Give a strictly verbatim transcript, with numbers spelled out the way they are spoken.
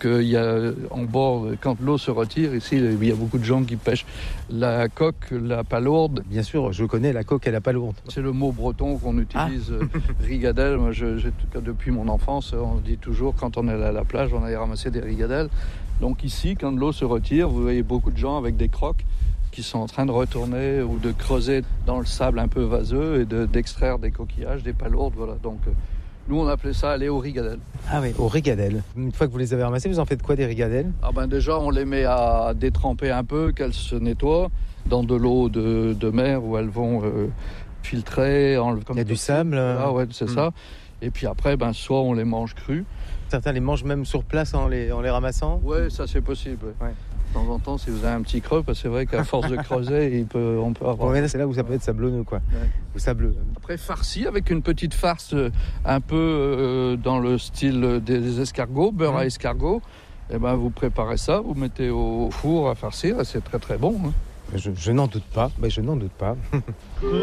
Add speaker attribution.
Speaker 1: qu'il y a en bord, quand l'eau se retire, ici, il y a beaucoup de gens qui pêchent la coque, la palourde.
Speaker 2: Bien sûr, je connais la coque et la palourde.
Speaker 1: C'est le mot breton qu'on utilise, ah. rigadelle. Moi, je, je, depuis mon enfance, on dit toujours, quand on est à la plage, on allait ramasser des rigadelles. Donc ici, quand l'eau se retire, vous voyez beaucoup de gens avec des crocs qui sont en train de retourner ou de creuser dans le sable un peu vaseux et de, d'extraire des coquillages, des palourdes. Voilà. Donc, nous, on appelait ça aller aux rigadelles.
Speaker 2: Ah oui, aux rigadelles. Une fois que vous les avez ramassées, vous en faites quoi des rigadelles ?
Speaker 1: Ah ben déjà, on les met à détremper un peu, qu'elles se nettoient dans de l'eau de, de mer où elles vont euh, filtrer. En,
Speaker 2: comme Il y a du sable.
Speaker 1: Ah ouais, c'est mmh. ça. Et puis après, ben, soit on les mange crus.
Speaker 2: Certains les mangent même sur place en les, en les ramassant ?
Speaker 1: Oui, ça c'est possible. Ouais. De temps en temps, si vous avez un petit creux, parce que c'est vrai qu'à force de creuser, il peut, on peut avoir...
Speaker 2: Ouais, c'est là où ça peut être sablonneux, quoi. Ouais. Ou sableux.
Speaker 1: Après, farci avec une petite farce un peu euh, dans le style des escargots, beurre mmh. à escargot. Et ben, vous préparez ça, vous mettez au four à farcir, et c'est très très bon. Hein.
Speaker 2: Je, je n'en doute pas, mais je n'en doute pas.